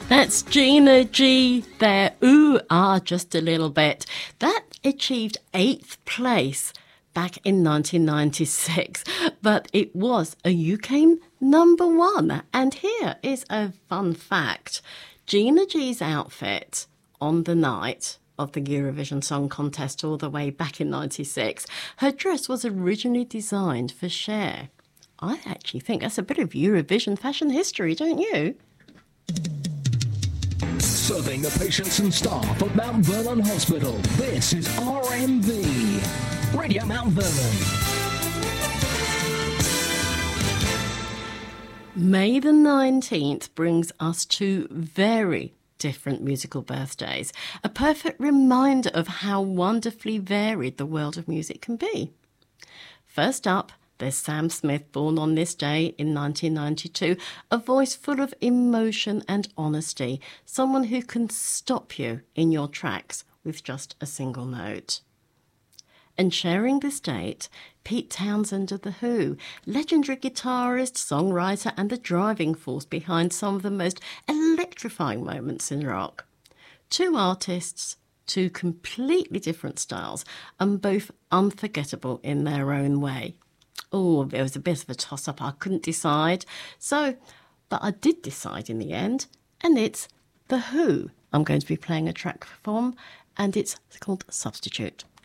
That's Gina G there. Ooh, just a little bit. That achieved 8th place back in 1996, but it was a UK #1. And here is a fun fact. Gina G's outfit on the night of the Eurovision Song Contest all the way back in 96, her dress was originally designed for Cher. I actually think that's a bit of Eurovision fashion history, don't you? Serving the patients and staff of Mount Vernon Hospital, this is RMV, Radio Mount Vernon. May the 19th brings us two very different musical birthdays, a perfect reminder of how wonderfully varied the world of music can be. First up, there's Sam Smith, born on this day in 1992, a voice full of emotion and honesty, someone who can stop you in your tracks with just a single note. And sharing this date, Pete Townsend of The Who, legendary guitarist, songwriter and the driving force behind some of the most electrifying moments in rock. Two artists, two completely different styles, and both unforgettable in their own way. Oh, there was a bit of a toss-up. I couldn't decide. But I did decide in the end, and it's The Who I'm going to be playing a track from, and it's called Substitute.